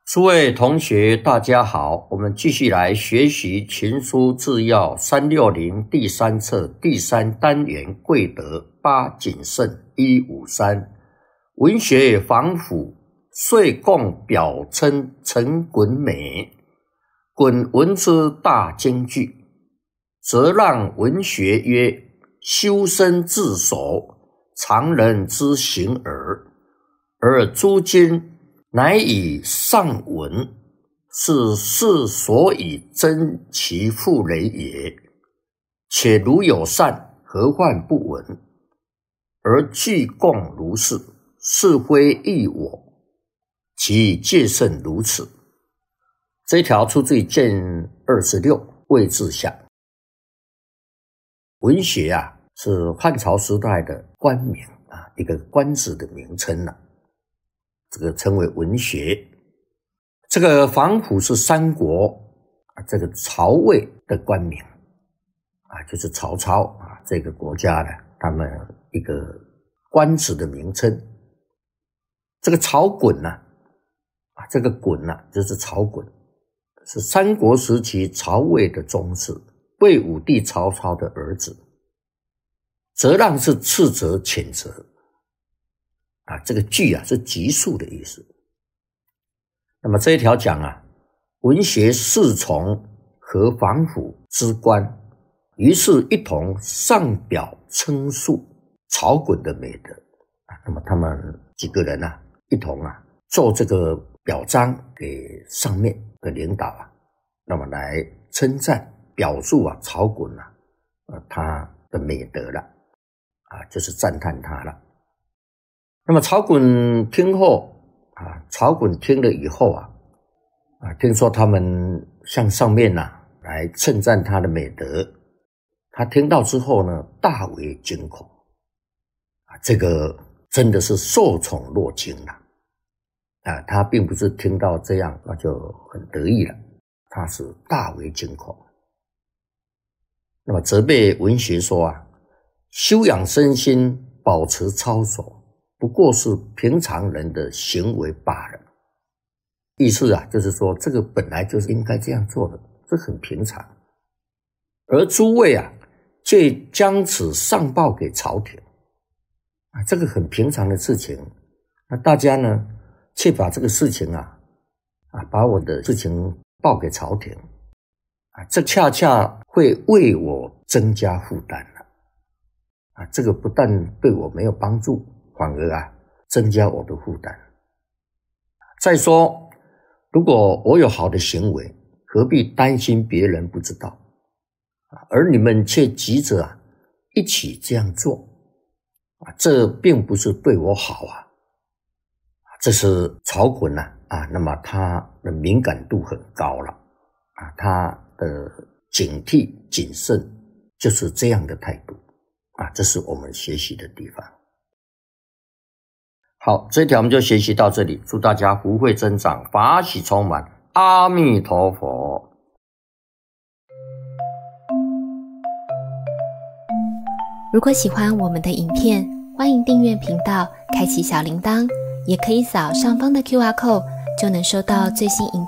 诸位同学大家好，我们继续来学习群书治要360第3册第3单元贵德8谨慎153文学防腐遂共表称陈衮美，衮闻之大惊惧，则让文学曰修身自守，常人之行耳。而诸今乃以上文是世所以争其负累也，且如有善，何患不闻？而俱共如是，是非异我，其戒慎如此。这一条出自于卷26魏志下。文学是汉朝时代的官名一个官职的名称这个称为文学。这个防腐是三国这个曹魏的官名就是曹操这个国家的他们一个官职的名称。这个曹衮这个衮就是曹衮，是三国时期曹魏的宗室，魏武帝曹操的儿子。责让是斥责谴责这个句是急速的意思。那么这一条讲文学侍从和防腐之官，于是一同上表称述曹衮的美德那么他们几个人一同做这个表彰给上面的领导那么来称赞表述曹衮他的美德了就是赞叹他了。那么曹衮听后曹衮听了以后听说他们向上面来称赞他的美德，他听到之后呢，大为惊恐这个真的是受宠若惊了他并不是听到这样那就很得意了，他是大为惊恐。那么责备文学说修养身心，保持操守，不过是平常人的行为罢了。意思就是说这个本来就是应该这样做的，这很平常。而诸位却将此上报给朝廷这个很平常的事情，那大家呢却把这个事情把我的事情报给朝廷这恰恰会为我增加负担这个不但对我没有帮助，反而增加我的负担。再说如果我有好的行为，何必担心别人不知道而你们却急着一起这样做这并不是对我好这是曹衮那么他的敏感度很高了他的警惕谨慎就是这样的态度这是我们学习的地方。好，这一条我们就学习到这里，祝大家福慧增长，法喜充满，阿弥陀佛。 如果喜欢我们的影片，欢迎订阅频道，开启小铃铛，也可以扫上方的 QR code，就能收到最新影片